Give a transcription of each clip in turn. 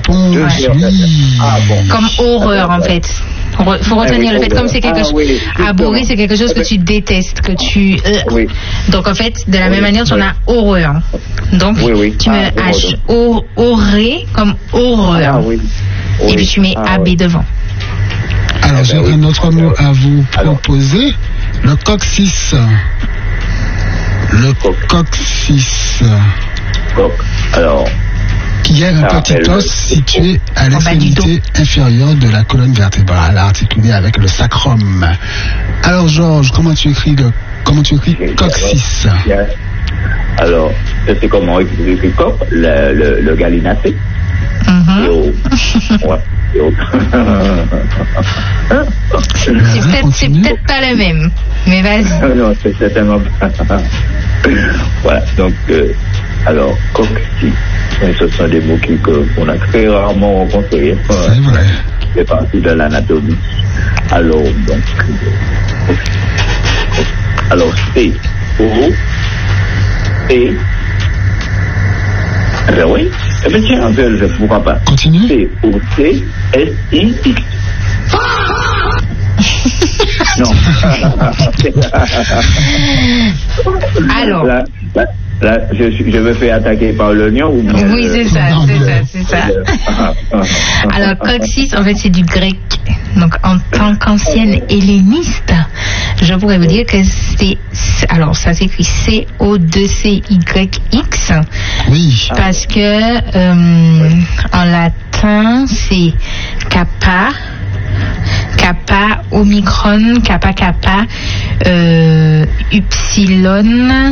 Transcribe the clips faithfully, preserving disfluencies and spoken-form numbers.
réponse, ouais. oui. Ah, bon. Comme horreur, en fait. Il faut retenir le fait, comme c'est quelque ah, chose. Oui, abhorrer, c'est quelque chose que tu détestes, que tu. Euh, oui. Donc, en fait, de la oui, même manière, tu en oui. as horreur. Donc, oui, oui. tu ah, mets H, bon, O, horré, comme horreur. Ah, oui. Et Oui. puis, tu mets ah, A B oui. devant. Alors, j'ai Eh ben, un oui. autre mot à vous Alors. proposer. Le coccyx. Le Coq. coccyx. Donc, alors, Qui est un Ah, petit elle- os situé à En bas du l'extrémité inférieure de la colonne vertébrale, articulé avec le sacrum. Alors, Georges, comment tu écris le, comment tu écris j'ai- coccyx? j'ai- alors, c'est comment écrit coq, le, le, le gallinacé. Mhm. Et au- ouais, et au- C'est peut-être, c'est peut-être pas le même. Mais vas-y. non, c'est certainement pas. Voilà, donc, euh, alors, coccyx, ce sont des mots qui, que, qu'on a très rarement rencontrés. hein. C'est vrai. C'est partie de l'anatomie. Alors, donc, euh, alors, C, O, T, eh bien oui, eh bien tiens, je ne pourrai pas. Continue. C, O, T, S, I, X. Non. Alors. Là, là, là, je, suis- je me fais attaquer par l'oignon ou bien, Oui, c'est ça, non, c'est mais- ça, c'est ça. Alors, coccyx, en fait, c'est du grec. Donc, en tant qu'ancienne helléniste, je pourrais vous dire que c'est. Alors, ça s'écrit C O deux C Y X. Oui. Parce que euh, en latin, c'est kappa, kappa, omicron, kappa, kappa, euh, upsilon,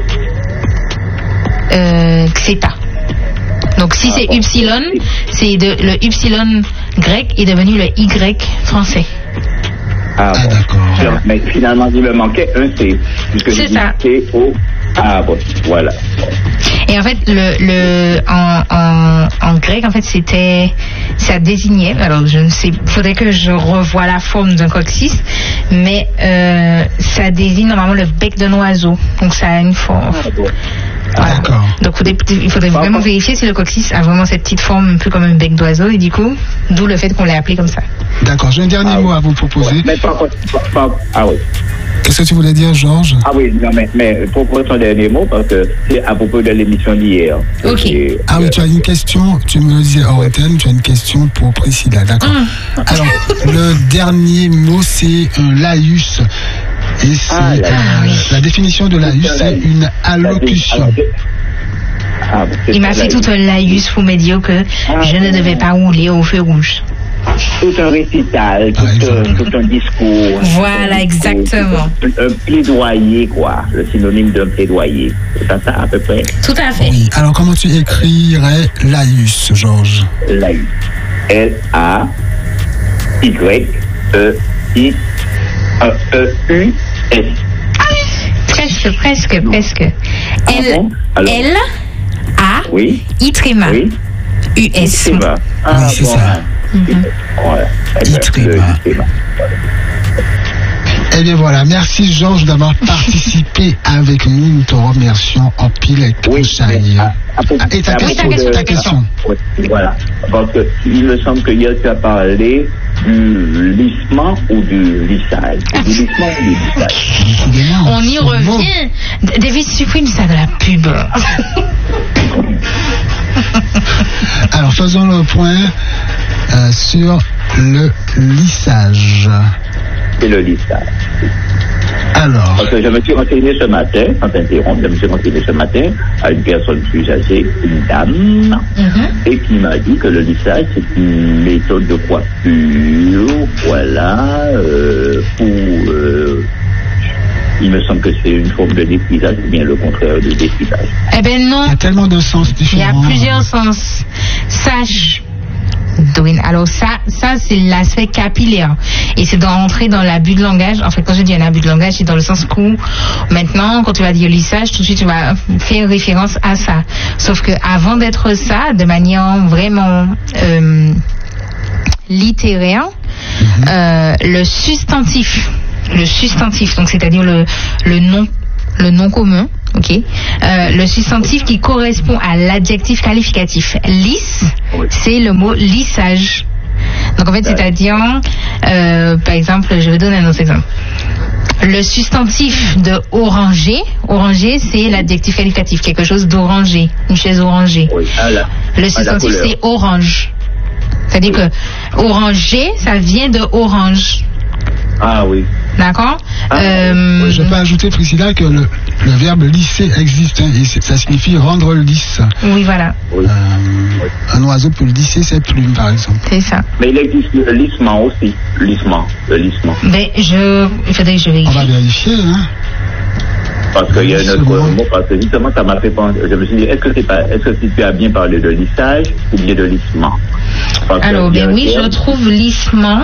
euh, xéta. Donc si c'est upsilon, c'est de, le upsilon grec est devenu le Y français. Ah, Ah, bon. d'accord. Mais finalement, il me manquait un C. Puisque C'est j'ai dit ça. C, O. Ah, bon, voilà. Et en fait, le, le, en, en, en grec, en fait, c'était, ça désignait, alors je ne sais, faudrait que je revoie la forme d'un coccyx, mais euh, ça désigne normalement le bec d'un oiseau. Donc ça a une forme. Ah, bon. Voilà. D'accord. Donc faudrait- il faudrait vraiment vérifier si le coccyx a vraiment cette petite forme un peu comme un bec d'oiseau, et du coup, d'où le fait qu'on l'ait appelé comme ça. D'accord. J'ai un dernier Ah, mot oui. à vous proposer. Ouais, mais pas, pas, pas- ah oui. Qu'est-ce que tu voulais dire, Georges? Ah oui, non, mais, mais propose ton dernier mot parce que c'est à propos de l'émission d'hier. Ok. Et, Ah oui, euh, tu as une question, tu me le disais hors antenne, tu as une question pour Priscilla, d'accord. Alors, le dernier mot, c'est un laïus. Et c'est, Ah, laïus. euh, Ah, oui. la définition de laïus, c'est une allocution. Ah, c'est Il m'a ça, fait la- tout un laïus pour me dire que Ah, je ne devais pas rouler au feu rouge. tout un récital, tout, Ah, un, exactement. tout un discours. Voilà, un discours, exactement. Un, un plaidoyer, quoi. Le synonyme d'un plaidoyer. C'est ça, ça, à peu près. Tout à fait. Oui. Alors, comment tu écrirais laïus, Georges? Laïus. L A Y E I E U S. Presque, presque, presque. Ah L, bon? Alors. L, A, Oui. I tréma, Oui. U S. C'est ça. Ah, Oui, c'est ça. Voilà. Eh ben, Itrema. le Itrema. Eh bien voilà, merci Georges d'avoir participé avec nous. Nous te remercions en pile et Oui, Conchaille. mais à- à propos- Ah, et ta à question, propos de- ta question. Oui, voilà. Parce que il me semble que hier tu as parlé du lissement ou du lissage. Du lissement ou du lissage. Décidément, On y ce mot. revient. D- David, supprime ça de la pub. Alors faisons le point euh, sur le lissage. C'est le lissage. Alors, Parce que je me suis renseigné ce matin, sans t'interrompre, je me suis renseigné ce matin à une personne plus âgée, une dame, et qui m'a dit que le lissage, c'est une méthode de coiffure, voilà, euh, pour... euh, il me semble que c'est une forme de défrisage, ou bien le contraire de défrisage. Eh ben non. il y a tellement de sens Il y a différents. plusieurs sens. Sache, Dorine. Alors ça, ça c'est l'aspect capillaire. Et c'est d'entrer dans l'abus de langage. En fait, quand je dis un abus de langage, c'est dans le sens où maintenant, quand tu vas dire lissage, tout de suite tu vas faire référence à ça. Sauf que avant d'être ça, de manière vraiment euh, littéraire, Mhm. euh, le substantif, le substantif, donc c'est-à-dire le, le nom, le nom commun, Ok. Euh, le substantif qui correspond à l'adjectif qualificatif lisse, oui. c'est le mot lissage. Donc en fait, c'est-à-dire, euh, par exemple, je vais donner un autre exemple. Le substantif de orangé, orangé, c'est l'adjectif qualificatif, quelque chose d'orangé, une chaise orangée. Oui. Ah, là. Le substantif, ah, c'est orange. C'est-à-dire oui. que orangé, ça vient de orange. Ah oui. D'accord. Ah, euh, oui, je peux ajouter, Priscilla, que le, le verbe lisser existe hein, et ça signifie rendre lisse. Oui, voilà. Euh, oui. Un oiseau peut lisser ses plumes, par exemple. C'est ça. Mais il existe le lissement aussi. Lissement. Le lissement. Mais je. Il faudrait que je vérifie. On va vérifier, hein. Parce qu'il y a un autre mot, parce que justement, ça m'a fait penser. Je me suis dit, est-ce que, c'est pas, est-ce que tu as bien parlé de lissage ou bien de lissement? Parce Alors, ben oui, terme... je trouve lissement.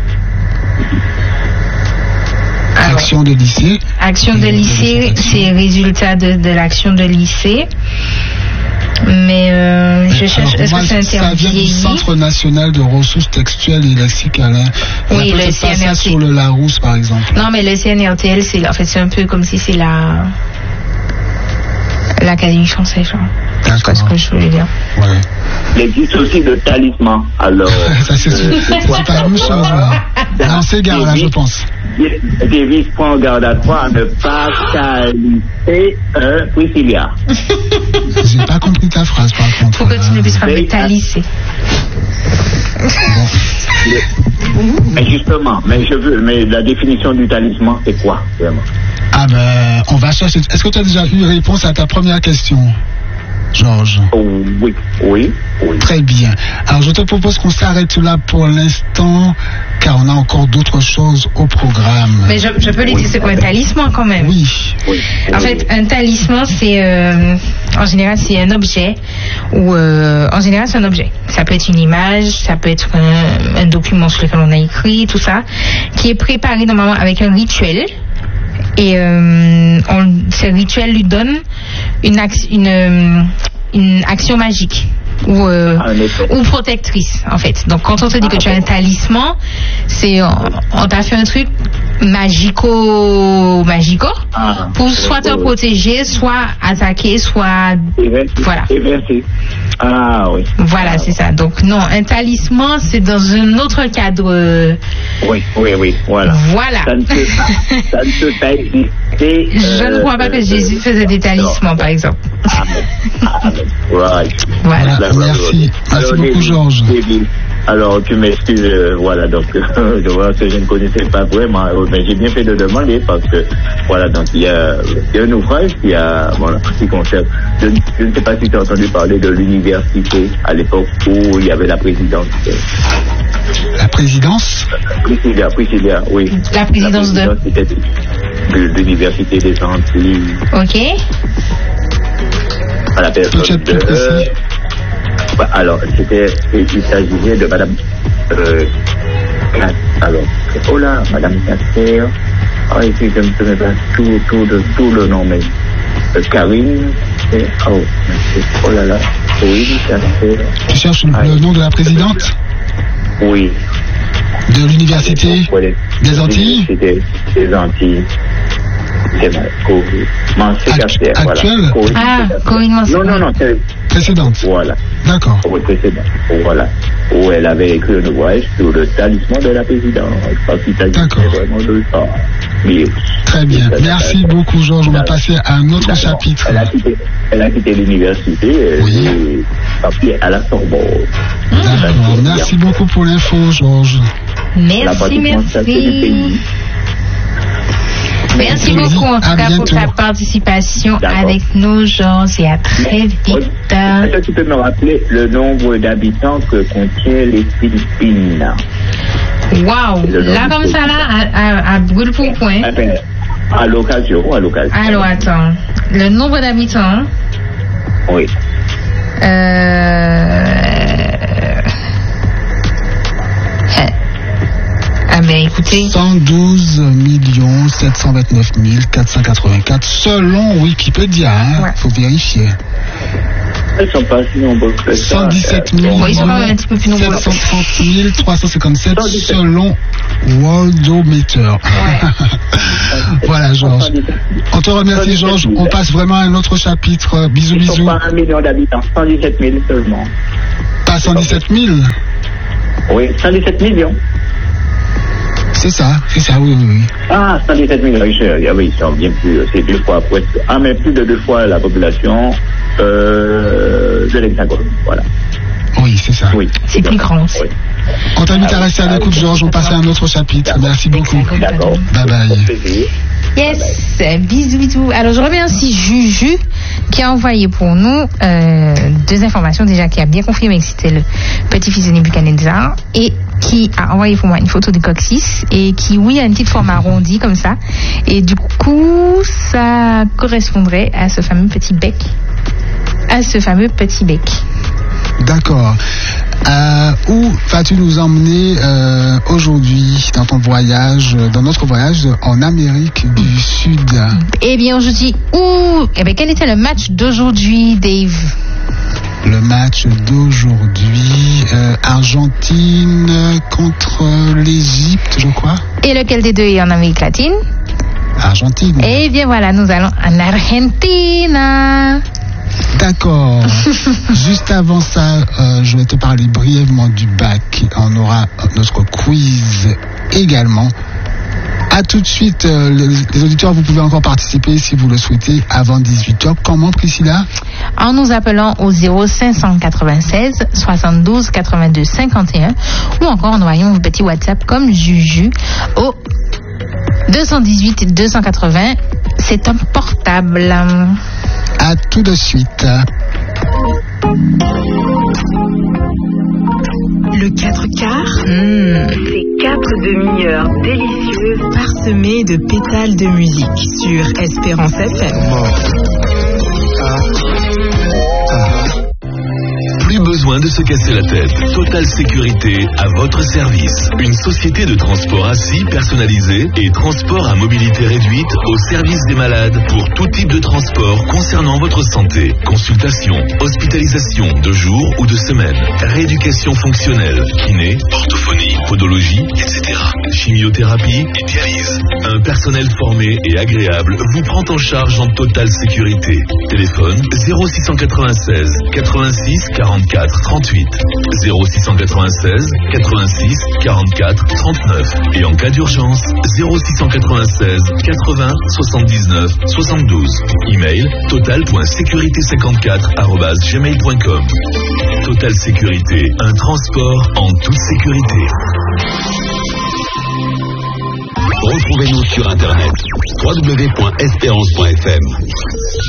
Alors, action de lycée. Action de lycée, c'est résultat de, de l'action de lycée. Mais euh, je cherche. Est-ce que c'est un terme vieilli? Ça vient du Centre national de ressources textuelles et lexicales. Hein. Oui, le C N R T L. Sur le Larousse, par exemple. Non, mais le C N R T L, c'est en fait c'est un peu comme si c'est la l'Académie française, genre. C'est ce que je voulais dire. Ouais. Il existe aussi le talisman. Alors. Ça c'est euh, c'est pas la même chose. Là. Non, c'est gare là, je pense. Davis prend garde à toi à ne pas talisser un Priscilla. J'ai pas compris ta phrase par contre. Faut que tu ne puisses pas me talisser. Mais justement, mais je veux, mais la définition du talisman, c'est quoi vraiment? Ah ben, on va chercher. Est-ce que tu as déjà eu réponse à ta première question, Georges? Oh, oui, oui, oui. Très bien. Alors, je te propose qu'on s'arrête là pour l'instant, car on a encore d'autres choses au programme. Mais je, je peux lui dire, oui. C'est quoi un talisman quand même? Oui. oui. En oui. fait, un talisman, c'est, euh, en général, c'est un objet, ou euh, en général, c'est un objet. Ça peut être une image, ça peut être un, un document sur lequel on a écrit, tout ça, qui est préparé normalement avec un rituel. Et euh, on, ce rituel lui donne une, action, une, une action magique ou, euh, ah, ou protectrice en fait. Donc quand on te dit ah, que tu as un talisman, c'est on, on t'a fait un truc magico magico ah, pour soit te protéger, soit attaquer, soit éverser, voilà. Éverser. Ah oui. Voilà, c'est ça. Donc non, un talisman, c'est dans un autre cadre. Oui, oui, oui, voilà. Voilà. Ça ne peut pas, ça ne peut pas exister. Je euh, ne crois pas que euh, Jésus faisait des talismans, non. Par exemple. Amen. Amen. Right. Voilà. Voilà. Merci. Merci beaucoup, David, Georges. David. Alors, tu m'excuses, euh, voilà, donc, euh, je vois que je ne connaissais pas vraiment, mais j'ai bien fait de demander parce que, voilà, donc, il y a, il y a un ouvrage qui a, voilà, qui concerne, je, je ne sais pas si tu as entendu parler de l'université à l'époque où il y avait la présidence. La présidence? Priscilla, Priscilla, oui. La présidence, la présidence de? De l'université des Antilles. Ok. À la personne de... Euh, bah, alors, c'était, il s'agissait de Madame euh, Cat, alors, oh là, Madame Casser, ah, et puis je ne sais pas tout, tout, de, tout le nom, mais euh, Karine, c'est, oh, oh là là, oui, Casser. Tu cherches le, le nom de la présidente? Oui. De l'université des Antilles? L'université des Antilles. C'est mal. Mancé Casser, actuelle? Voilà. Ah, Corinne Mancé. Non, non, non, c'est... Précédente. Voilà. D'accord. Oui, précédente. Voilà. Où elle avait écrit un ouvrage sur le talisman de la présidence. Parce qu'il s'agissait vraiment de ça. Mais, très bien. Merci beaucoup, Georges. On va passer à un autre D'accord. chapitre. Elle a quitté, elle a quitté l'université. Oui. Et parti à la Sorbonne. D'accord. Merci beaucoup pour l'info, Georges. Merci, merci. Merci beaucoup en tout cas pour ta participation D'accord. avec nous, Georges, et à très vite. Est-ce que tu peux me rappeler le nombre d'habitants que contient les Philippines? Waouh! Là, comme ça, là, à, à, à brûle pour point. Enfin, à l'occasion, à l'occasion. Alors, attends. Le nombre d'habitants? Oui. Euh... Ah ben écoutez. cent douze millions sept cent vingt-neuf mille quatre cent quatre-vingt-quatre selon Wikipédia. Hein. Ouais. Faut vérifier. Elles sont pas si nombreuses que ça. cent dix-sept mille Oui, ils sont quand même un petit peu plus nombreux. sept cent trente mille trois cent cinquante-sept selon Worldometer. Ouais. Voilà, Georges. On te remercie, Georges. On passe vraiment à un autre chapitre. Bisous, Ils sont bisous. pas un million d'habitants, cent dix-sept mille seulement. Pas cent dix-sept mille? Oui, cent dix-sept millions. C'est ça, c'est ça, oui, oui, oui. Ah, cent dix-sept millions, oui, ils sont bien plus, c'est deux fois, presque, ah, mais plus de deux fois la population euh, de l'Hexagone, voilà. Oui, c'est ça. Oui. C'est plus grand. Oui. On t'invite à rester à l'écoute, Georges. On passe à un autre chapitre. Merci beaucoup. D'accord. Bye bye. Plaisir. Yes, bisous, bisous. Alors, je remercie Juju qui a envoyé pour nous euh, deux informations. Déjà, qui a bien confirmé que c'était le petit-fils de Nebuchadnezzar et qui a envoyé pour moi une photo de coccyx et qui, oui, a une petite forme arrondie comme ça. Et du coup, ça correspondrait à ce fameux petit bec. À ce fameux petit bec. D'accord. Euh, où vas-tu nous emmener euh, aujourd'hui dans ton voyage, dans notre voyage en Amérique du Sud? Eh bien, aujourd'hui, où eh bien, quel était le match d'aujourd'hui, Dave? Le match d'aujourd'hui, euh, Argentine contre l'Égypte, je crois. Et lequel des deux est en Amérique latine? Argentine. Eh bien, voilà, nous allons en Argentine. D'accord. Juste avant ça, euh, je vais te parler brièvement du bac. On aura notre quiz également. À tout de suite, euh, les, les auditeurs, vous pouvez encore participer si vous le souhaitez avant dix-huit heures. Comment, Priscilla? En nous appelant au zéro cinq cent quatre-vingt-seize soixante-douze quatre-vingt-deux cinquante et un ou encore en envoyant vos petits WhatsApp comme Juju au deux cent dix-huit deux cent quatre-vingts. C'est un portable. À tout de suite. Le quatre quarts, mmh. C'est quatre demi-heures délicieuses parsemées de pétales de musique sur Espérance F M. Plus besoin de se casser la tête. Total Sécurité à votre service. Une société de transport assis personnalisé et transport à mobilité réduite au service des malades pour tout type de transport concernant votre santé. Consultation, hospitalisation de jour ou de semaine, rééducation fonctionnelle, kiné, orthophonie, podologie, et cetera. Chimiothérapie et dialyse. Un personnel formé et agréable vous prend en charge en totale sécurité. Téléphone zéro six cent quatre-vingt-seize quatre-vingt-six quarante-quatre trente-huit, zéro six cent quatre-vingt-seize quatre-vingt-six quarante-quatre trente-neuf et en cas d'urgence zéro six cent quatre-vingt-seize quatre-vingts soixante-dix-neuf soixante-douze. Email total point sécurité cinquante-quatre arobase gmail point com. Total Sécurité, un transport en toute sécurité. Retrouvez-nous sur internet w w w point espérance point f m.